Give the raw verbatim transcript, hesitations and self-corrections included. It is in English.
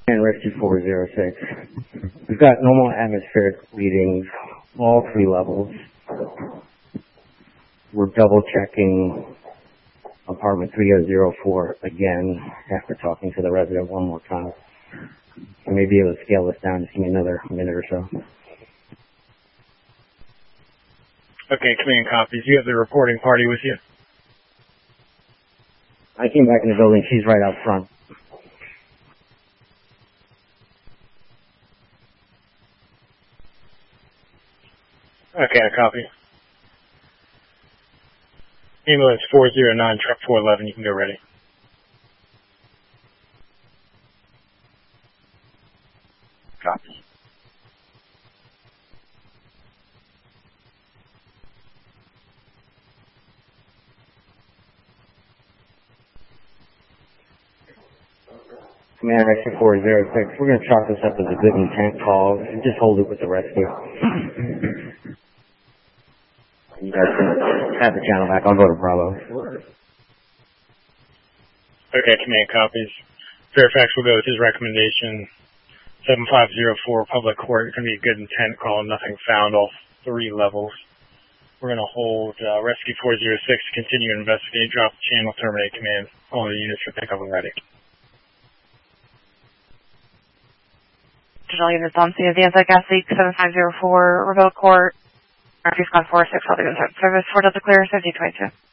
And Rescue four zero six. We've got normal atmospheric readings, all three levels. We're double checking apartment three oh zero four again after talking to the resident one more time. I may be able to scale this down. Just give me another minute or so. Okay, command copies. You have the reporting party with you? I came back in the building. She's right out front. Okay, I copy. Ambulance four zero nine, truck four eleven, you can go ready. Copy. Command Rescue four zero six. We're going to chalk this up as a good intent call and just hold it with the rescue. You guys can have the channel back. I'll go to Bravo. Okay, command copies. Fairfax will go with his recommendation. seven five zero four, public court. It's going to be a good intent call. Nothing found, all three levels. We're going to hold uh, Rescue four zero six to continue to investigate. Drop the channel, terminate command. All the units for pickup and ready. Digital units on scene of the anti-gas leak, seven five zero four, Remote Court, Rescue Squad four six, all the service for Delta Clear, seventeen twenty-two.